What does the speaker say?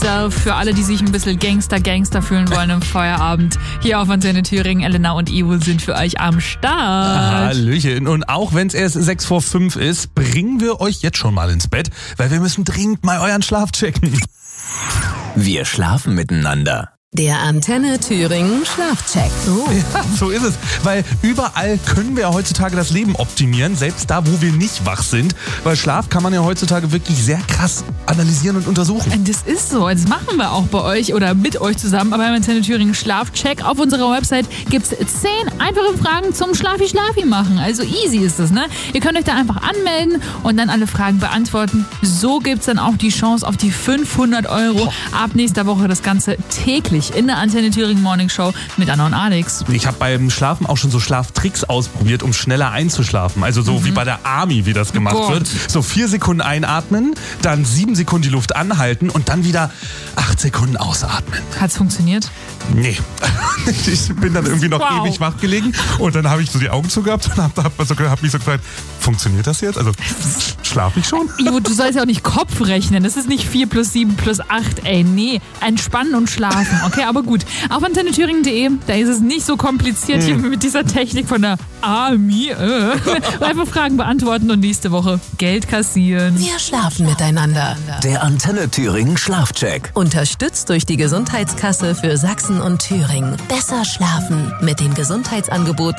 Für alle, die sich ein bisschen Gangster fühlen wollen im Feierabend. Hier auf Antenne Thüringen, Elena und Ivo sind für euch am Start. Hallöchen. Und auch wenn es erst 6:05 ist, bringen wir euch jetzt schon mal ins Bett, weil wir müssen dringend mal euren Schlaf checken. Wir schlafen miteinander. Der Antenne Thüringen Schlafcheck. Ja, so ist es. Weil überall können wir ja heutzutage das Leben optimieren, selbst da, wo wir nicht wach sind. Weil Schlaf kann man ja heutzutage wirklich sehr krass analysieren und untersuchen. Das ist so. Das machen wir auch bei euch oder mit euch zusammen. Aber beim Antenne Thüringen Schlafcheck auf unserer Website gibt es 10 einfache Fragen zum Schlafi-Schlafi machen. Also easy ist das, ne? Ihr könnt euch da einfach anmelden und dann alle Fragen beantworten. So gibt es dann auch die Chance auf die 500 €. Ab nächster Woche das Ganze täglich in der Antenne Thüringen Morning Show mit Anna und Alex. Ich habe beim Schlafen auch schon so Schlaftricks ausprobiert, um schneller einzuschlafen. Also so wie bei der Army, wie das gemacht wird. So 4 Sekunden einatmen, dann 7 Sekunden die Luft anhalten und dann wieder 8 Sekunden ausatmen. Hat's funktioniert? Nee. Ich bin dann irgendwie noch ewig wach gelegen und dann habe ich so die Augen zugehabt und hab mich so gefragt, funktioniert das jetzt? Also schlafe ich schon? Jo, du sollst ja auch nicht Kopf rechnen. Das ist nicht 4 + 7 + 8. Nee, entspannen und schlafen. Okay, aber gut. Auf antennethüringen.de, da ist es nicht so kompliziert hier mit dieser Technik von der Army. Einfach Fragen beantworten und nächste Woche Geld kassieren. Wir schlafen miteinander. Der Antenne Thüringen Schlafcheck. Unterstützt durch die Gesundheitskasse für Sachsen und Thüringen. Besser schlafen mit den Gesundheitsangeboten